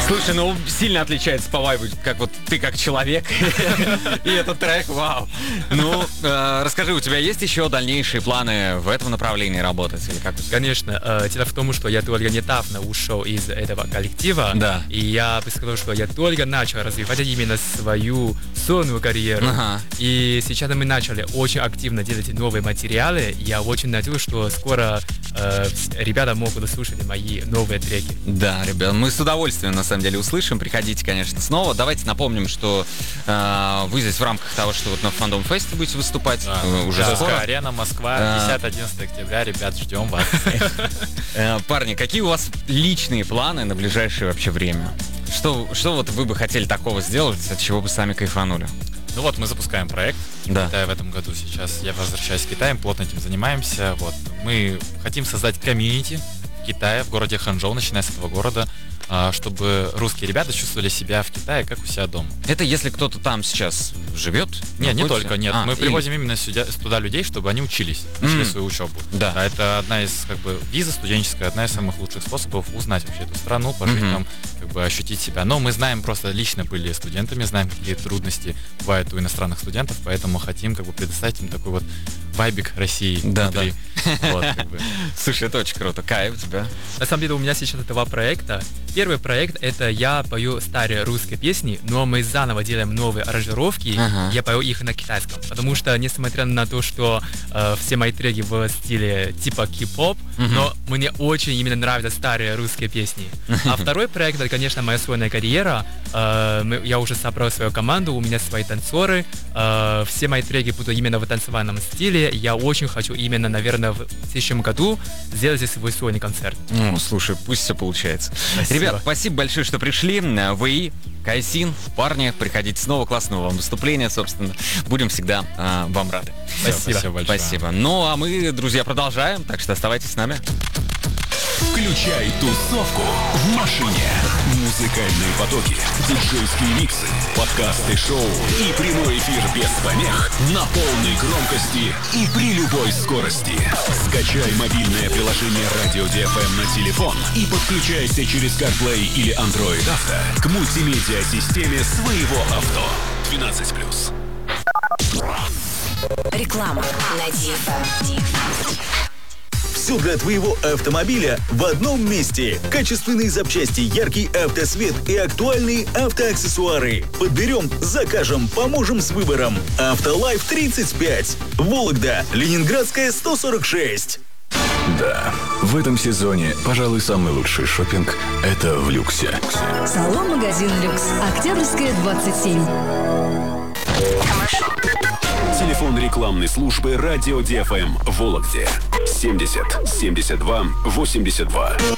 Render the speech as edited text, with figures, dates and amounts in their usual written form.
Слушай, ну сильно отличается по вайбу, как вот ты как человек и этот трек, вау. Ну, расскажи, у тебя есть еще дальнейшие планы в этом направлении работать? Или как? Конечно. Дело в том, что я только недавно ушел из этого коллектива. Да. И я бы сказал, что я только начал развивать именно свою сольную карьеру. Ага. И сейчас мы начали очень активно делать новые материалы. Я очень надеюсь, что скоро ребята могут слушать мои новые треки. Да, ребят, мы с удовольствием на самом деле услышим. Приходите, конечно, снова. Давайте напомним, что вы здесь в рамках того, что вот на Фандом Фесте будете выступать. Да, уже скоро. Арена, Москва, 10-11 октября. Ребят, ждем вас. Парни, какие у вас личные планы на ближайшее вообще время? Что вот вы бы хотели такого сделать, от чего бы сами кайфанули? Ну вот, мы запускаем проект в Да. Китае в этом году сейчас. Я возвращаюсь в Китай, плотно этим занимаемся. Вот. Мы хотим создать комьюнити в Китае, в городе Ханчжоу, начиная с этого города, чтобы русские ребята чувствовали себя в Китае как у себя дома. Это если кто-то там сейчас живет? Нет, не находится? только, нет. Мы привозим именно туда людей, чтобы они учились, начали свою учебу. Да. Это одна из, виза студенческая, одна из самых лучших способов узнать вообще эту страну, пожить там, ощутить себя. Но мы знаем, просто лично были студентами, знаем, какие трудности бывают у иностранных студентов, поэтому хотим предоставить им такой вот вайбик России внутри. Вот, Слушай, это очень круто. Кай, у тебя? На самом деле у меня сейчас два проекта. Первый проект — это я пою старые русские песни, но мы заново делаем новые аранжировки. Я пою их на китайском, потому что, несмотря на то, что все мои треки в стиле типа кей-поп, но мне очень именно нравятся старые русские песни. А второй проект — это, конечно, моя сольная карьера. Я уже собрал свою команду, у меня свои танцоры. Все мои треки будут именно в танцевальном стиле. Я очень хочу именно, наверное, в следующем году сделать свой сольный концерт. Ну, слушай, пусть все получается. Спасибо. Ребят, спасибо большое, что пришли. Вы, Кайсин, парни, приходите снова. Классного вам выступления, собственно. Будем всегда вам рады. Спасибо большое. Спасибо. Ну, а мы, друзья, продолжаем, так что оставайтесь с нами. Включай тусовку в машине. Музыкальные потоки, диджейские миксы, подкасты шоу и прямой эфир без помех на полной громкости и при любой скорости. Скачай мобильное приложение Радио DFM на телефон и подключайся через CarPlay или Android Auto к мультимедиа-системе своего авто. 12+. Реклама на DFM. Все для твоего автомобиля в одном месте. Качественные запчасти, яркий автосвет и актуальные автоаксессуары. Подберем, закажем, поможем с выбором. Автолайф 35. Вологда, Ленинградская 146. Да, в этом сезоне, пожалуй, самый лучший шопинг – это в люксе. Салон-магазин «Люкс». Октябрьская, 27. Телефон рекламной службы «Радио DFM» в Вологде 70 72 82.